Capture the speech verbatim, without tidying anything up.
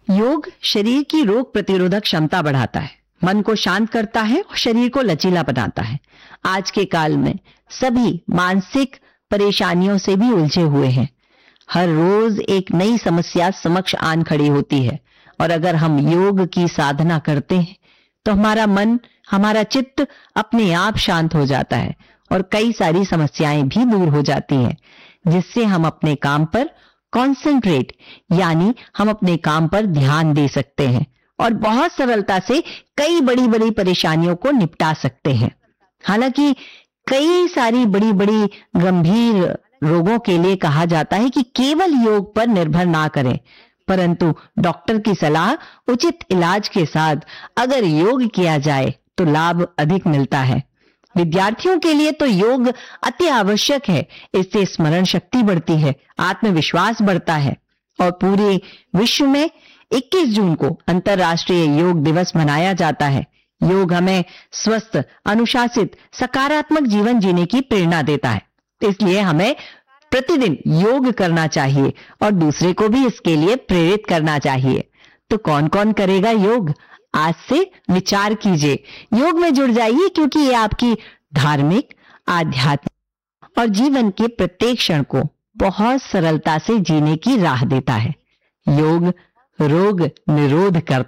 योग शरीर की रोग प्रतिरोधक क्षमता बढ़ाता है, मन को शांत करता है और शरीर को लचीला बनाता है। आज के काल में सभी मानसिक परेशानियों से भी उलझे हुए हैं। हर रोज एक नई समस्या समक्ष आन खड़ी होती है और अगर हम योग की साधना करते हैं तो हमारा मन, हमारा चित्त अपने आप शांत हो जाता है और कई सारी समस्याएं भी दूर हो जाती हैं, जिससे हम अपने काम पर कॉन्सेंट्रेट यानी हम अपने काम पर ध्यान दे सकते हैं और बहुत सरलता से कई बड़ी बड़ी परेशानियों को निपटा सकते हैं। हालांकि कई सारी बड़ी बड़ी गंभीर रोगों के लिए कहा जाता है कि केवल योग पर निर्भर ना करें, परंतु डॉक्टर की सलाह, उचित इलाज के साथ अगर योग किया जाए तो लाभ अधिक मिलता है। विद्यार्थियों के लिए तो योग अति आवश्यक है। इससे स्मरण शक्ति बढ़ती है, आत्मविश्वास बढ़ता है और पूरे विश्व में इक्कीस जून को अंतर्राष्ट्रीय योग दिवस मनाया जाता है। योग हमें स्वस्थ, अनुशासित, सकारात्मक जीवन जीने की प्रेरणा देता है। इसलिए हमें प्रतिदिन योग करना चाहिए और दूसरे को भी इसके लिए प्रेरित करना चाहिए। तो कौन कौन करेगा योग? आज से विचार कीजिए, योग में जुड़ जाइए, क्योंकि ये आपकी धार्मिक, आध्यात्मिक और जीवन के प्रत्येक क्षण को बहुत सरलता से जीने की राह देता है। योग रोग निरोध करता